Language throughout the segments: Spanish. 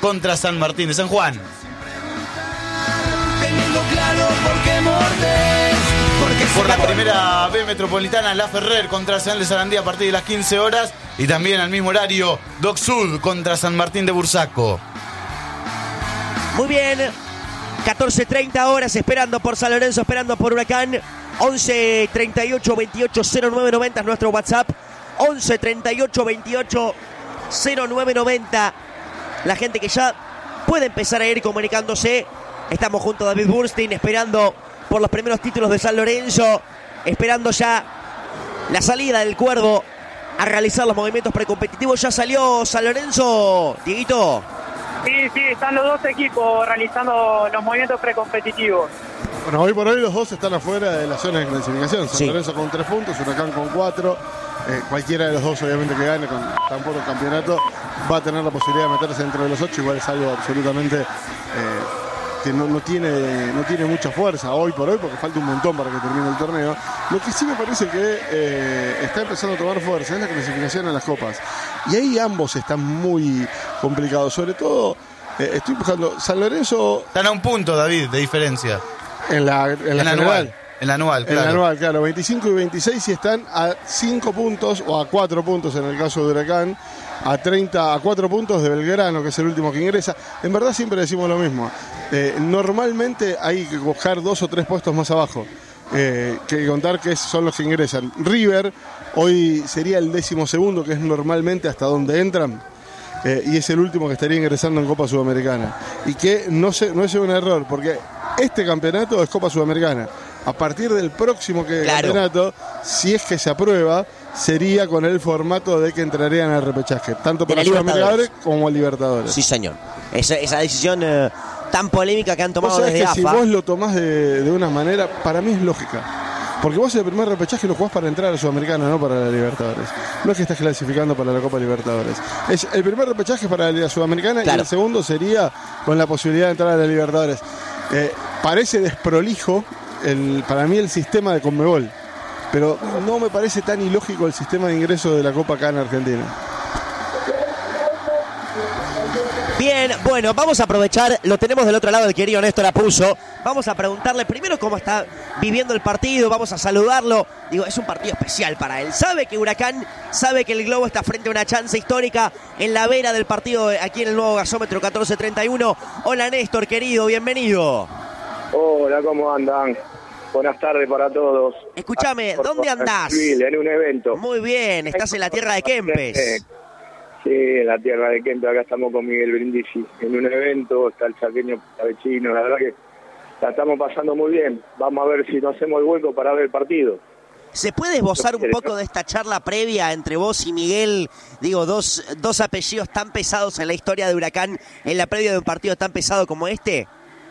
contra San Martín de San Juan. Por la primera B metropolitana, La Ferrer contra Arsenal de Sarandí a partir de las 15 horas. Y también al mismo horario, Doc Sud contra San Martín de Bursaco. Muy bien, 14:30 horas, esperando por San Lorenzo, esperando por Huracán. 11 38 28 0990 es nuestro WhatsApp. 11 38 28 0990. La gente que ya puede empezar a ir comunicándose. Estamos junto a David Burstein, esperando por los primeros títulos de San Lorenzo, esperando ya la salida del Cuervo a realizar los movimientos precompetitivos. ¿Ya salió San Lorenzo, Dieguito? Sí, están los dos equipos realizando los movimientos precompetitivos. Bueno, hoy por hoy los dos están afuera de la zona de clasificación. San Lorenzo con 3 puntos, Huracán con 4. Cualquiera de los dos, obviamente, que gane con tan poco campeonato, va a tener la posibilidad de meterse dentro de los 8. Igual es algo absolutamente que no tiene mucha fuerza hoy por hoy, porque falta un montón para que termine el torneo. Lo que sí me parece que está empezando a tomar fuerza es la clasificación a las copas. Y ahí ambos están muy complicados. Sobre todo, estoy buscando San Lorenzo. Están a un punto, David, de diferencia. En la general. En la anual, claro. En la anual, claro. 25 y 26 y están a 5 puntos o a 4 puntos en el caso de Huracán. A 4 puntos de Belgrano, que es el último que ingresa. En verdad siempre decimos lo mismo. Normalmente hay que buscar 2 o 3 puestos más abajo. Que contar que son los que ingresan. River hoy sería el 12º, que es normalmente hasta donde entran. Y es el último que estaría ingresando en Copa Sudamericana. Y que no es un error, porque este campeonato es Copa Sudamericana. A partir del próximo campeonato, si es que se aprueba, sería con el formato de que entrarían al repechaje, tanto para Libertadores como Libertadores. Sí, señor. Esa decisión tan polémica que han tomado desde AFA. Si vos lo tomás de una manera, para mí es lógica. Porque vos el primer repechaje lo jugás para entrar a la Sudamericana, no para la Libertadores. No es que estás clasificando para la Copa Libertadores. El primer repechaje es para la Sudamericana, claro. Y el segundo sería con la posibilidad de entrar a la Libertadores. Parece desprolijo para mí el sistema de Conmebol, pero no me parece tan ilógico el sistema de ingreso de la Copa acá en Argentina. Bien, bueno, vamos a aprovechar, lo tenemos del otro lado el querido Néstor Apuzzo. Vamos a preguntarle primero cómo está viviendo el partido, vamos a saludarlo. Digo, es un partido especial para él. Sabe que Huracán, sabe que el Globo está frente a una chance histórica en la vera del partido aquí en el nuevo gasómetro 1431. Hola Néstor, querido, bienvenido. Hola, ¿cómo andan? Buenas tardes para todos. Escúchame, ¿dónde andás? En un evento. Muy bien, estás en la tierra de Kempes. Sí, en la tierra de Kempes, acá estamos con Miguel Brindisi. En un evento, está el chaqueño vecino, la verdad que la estamos pasando muy bien. Vamos a ver si nos hacemos el hueco para ver el partido. ¿Se puede esbozar un poco de esta charla previa entre vos y Miguel? Digo, dos apellidos tan pesados en la historia de Huracán, en la previa de un partido tan pesado como este.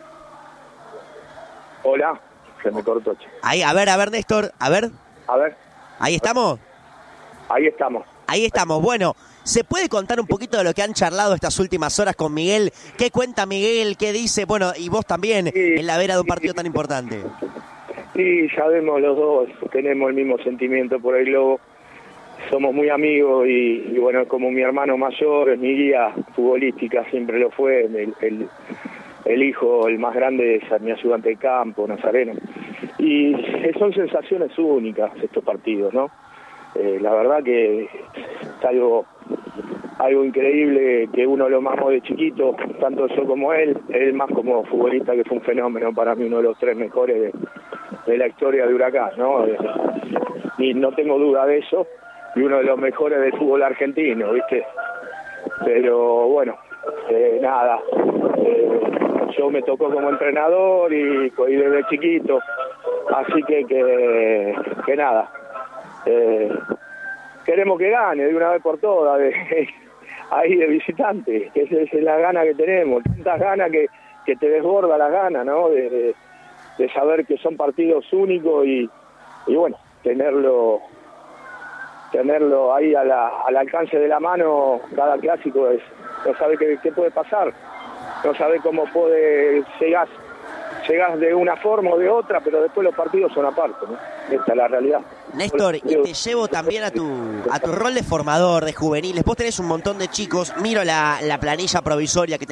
Hola, se me cortó. Ahí, a ver, Néstor, a ver. ¿Ahí estamos? Ahí estamos. Ahí estamos. Bueno, ¿se puede contar un poquito de lo que han charlado estas últimas horas con Miguel? ¿Qué cuenta Miguel? ¿Qué dice? Bueno, y vos también, en la vera de un partido tan importante. Sí, ya vemos los dos, tenemos el mismo sentimiento por el Globo. Somos muy amigos y bueno, como mi hermano mayor, es mi guía futbolística, siempre lo fue. El hijo, el más grande, es mi ayudante de campo, Nazareno. Y son sensaciones únicas estos partidos, ¿no? La verdad que es algo increíble, que uno lo mamó de chiquito, tanto yo como él más como futbolista, que fue un fenómeno para mí, uno de los 3 mejores de la historia de Huracán, ¿no? Y no tengo duda de eso, y uno de los mejores del fútbol argentino, ¿viste? Pero bueno, nada, yo me tocó como entrenador y desde chiquito, así que nada, queremos que gane de una vez por todas, ahí de visitante, que esa es la gana que tenemos, tantas ganas que te desborda la gana, ¿no? De saber que son partidos únicos y bueno, tenerlo ahí al alcance de la mano. Cada clásico no sabe qué puede pasar, no sabe cómo llegás de una forma o de otra, pero después los partidos son aparte, ¿no? Esta es la realidad. Néstor, y te llevo también a tu rol de formador de juveniles. Vos tenés un montón de chicos, miro la planilla provisoria que